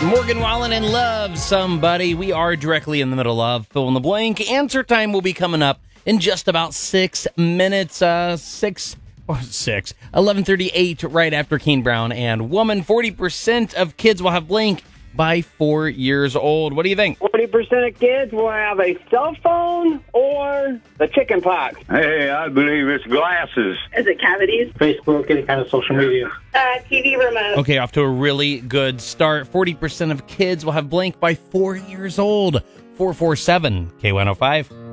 Morgan Wallen and Love Somebody. We are directly in the middle of Fill in the Blank. Answer time will be coming up in just about 6 minutes. 11:38 right after Keen Brown and Woman. 40% of kids will have blank by 4 years old. What do you think? 40% of kids will have a cell phone or the chicken pox. Hey, I believe it's glasses. Is it cavities? Facebook, any kind of social media. TV remote. Okay, off to a really good start. 40% of kids will have blank by 4 years old. 447 K105.